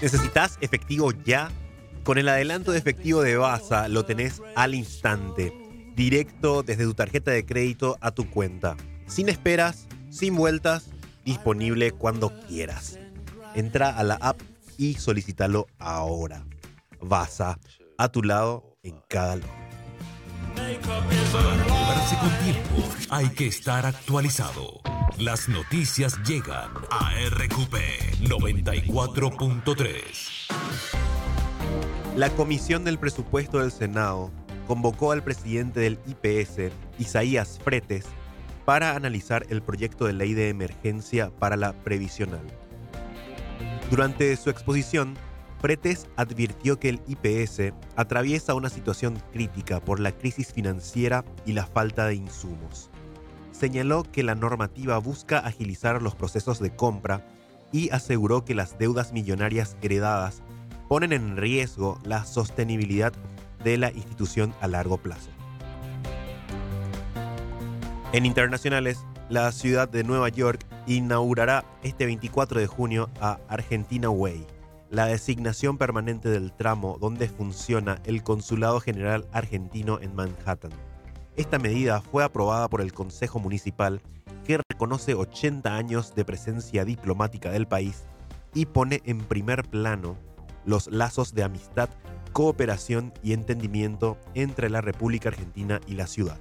¿Necesitas efectivo ya? Con el adelanto de efectivo de Baza lo tenés al instante, directo desde tu tarjeta de crédito a tu cuenta. Sin esperas, sin vueltas, disponible cuando quieras. Entra a la app y solicítalo ahora. Baza, a tu lado en cada lado. Para moverse con tiempo, hay que estar actualizado. Las noticias llegan a RQP 94.3. La Comisión del Presupuesto del Senado convocó al presidente del IPS, Isaías Fretes, para analizar el proyecto de ley de emergencia para la previsional. Durante su exposición, Fretes advirtió que el IPS atraviesa una situación crítica por la crisis financiera y la falta de insumos. Señaló que la normativa busca agilizar los procesos de compra y aseguró que las deudas millonarias heredadas ponen en riesgo la sostenibilidad de la institución a largo plazo. En internacionales, la ciudad de Nueva York inaugurará este 24 de junio a Argentina Way, la designación permanente del tramo donde funciona el Consulado General Argentino en Manhattan. Esta medida fue aprobada por el Consejo Municipal, que reconoce 80 años de presencia diplomática del país y pone en primer plano los lazos de amistad, cooperación y entendimiento entre la República Argentina y la ciudad.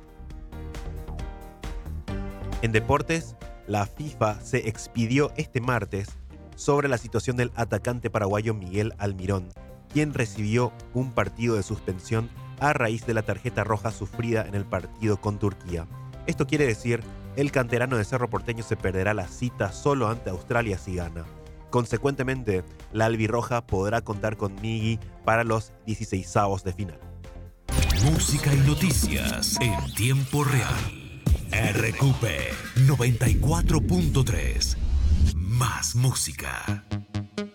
En deportes, la FIFA se expidió este martes sobre la situación del atacante paraguayo Miguel Almirón, quien recibió un partido de suspensión a raíz de la tarjeta roja sufrida en el partido con Turquía. Esto quiere decir, el canterano de Cerro Porteño se perderá la cita solo ante Australia si gana. Consecuentemente, la albirroja podrá contar con Migui para los 16avos de final. Música y noticias en tiempo real. RQP 94.3. Más música.